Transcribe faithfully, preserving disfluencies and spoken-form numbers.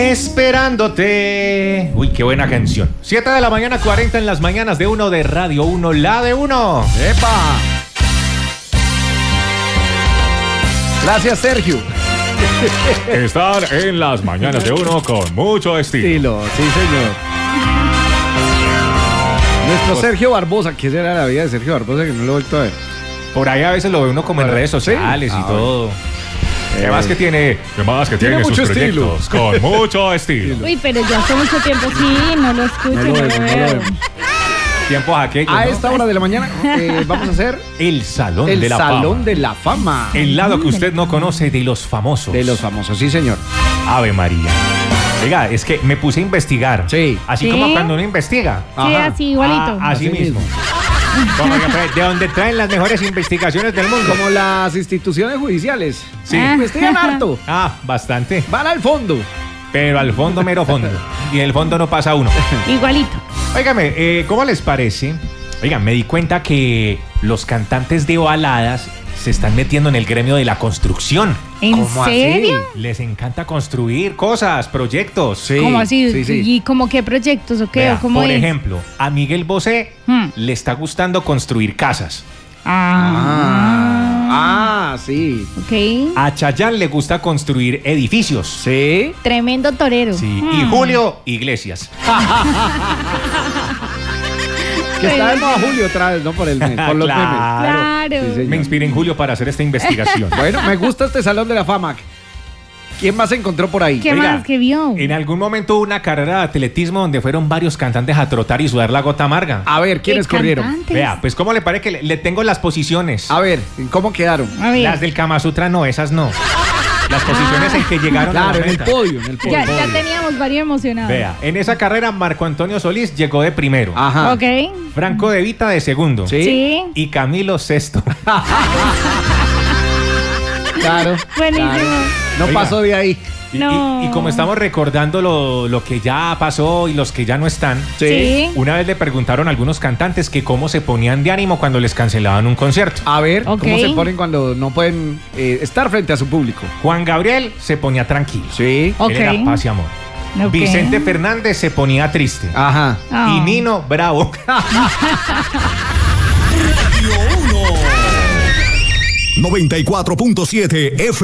Esperándote. Uy, qué buena canción. siete de la mañana, cuarenta en las mañanas de uno de Radio uno, la de uno. ¡Epa! Gracias, Sergio. Estar en las mañanas de uno con mucho estilo. Estilo, sí, señor. Nuestro Sergio Barbosa, ¿qué será la vida de Sergio Barbosa que no lo he vuelto a ver? Por ahí a veces lo ve uno como en redes sociales, ¿sí? Y ah, todo. ¿Qué más que tiene? ¿Qué más que tiene, tiene sus proyectos? Estilo. Con mucho estilo. Uy, pero yo hace mucho tiempo sí, no lo escucho, no lo, no lo veo. Tiempos aquellos, a ¿no? esta hora de la mañana eh, vamos a hacer el Salón el de la Salón Fama. de la Fama. El lado que usted no conoce de los famosos. De los famosos, sí, señor. Ave María. Oiga, es que me puse a investigar. Sí. Así ¿Sí? como cuando uno investiga. Sí, Ajá. así igualito. Ah, así, así mismo. mismo. Como que, de donde traen las mejores investigaciones del mundo. Como las instituciones judiciales. Sí. Ah. Investigan harto. Ah, bastante. Van al fondo. Pero al fondo, mero fondo. Y en el fondo no pasa uno. Igualito. Óigame, eh, ¿cómo les parece? Oigan, me di cuenta que los cantantes de baladas se están metiendo en el gremio de la construcción. ¿En ¿Cómo serio? Así? Les encanta construir cosas, proyectos. Sí, ¿Cómo así? Sí, sí. ¿Y cómo qué proyectos o qué? Vea, ¿O cómo por es? ejemplo, a Miguel Bosé hmm. le está gustando construir casas. Ah. Ah, sí. Ok. A Chayanne le gusta construir edificios. Sí. Tremendo torero. Sí. Hmm. Y Julio, iglesias. Que está de moda Julio otra vez, ¿no? Por, el, por los claro. memes. Claro. Sí, me inspiré en Julio para hacer esta investigación. Bueno, me gusta este Salón de la Fama. ¿Quién más se encontró por ahí? ¿Qué Oiga, más que vio? En algún momento hubo una carrera de atletismo donde fueron varios cantantes a trotar y sudar la gota amarga. A ver, ¿quiénes corrieron? Cantantes? Vea, pues ¿cómo le parece que le, le tengo las posiciones? A ver, ¿cómo quedaron? A ver. Las del Kama Sutra no, esas no. Las posiciones Ah. en que llegaron a Claro, la en el meta. podio, en el podio. Ya, ya teníamos varios emocionados. Vea, en esa carrera Marco Antonio Solís llegó de primero. Ajá. Ok. Franco De Vita de segundo. Sí. Sí. Y Camilo sexto. Claro. Buenísimo. Claro. No Oiga. pasó de ahí. Y, No. y- y como estamos recordando lo, lo que ya pasó y los que ya no están, Sí. una vez le preguntaron a algunos cantantes que cómo se ponían de ánimo cuando les cancelaban un concierto. A ver, Ok. ¿cómo se ponen cuando no pueden eh, estar frente a su público? Juan Gabriel se ponía tranquilo. Sí. Ok. Él era paz y amor. Ok. Vicente Fernández se ponía triste. Ajá. Ah. Y Nino, bravo. noventa y cuatro punto siete F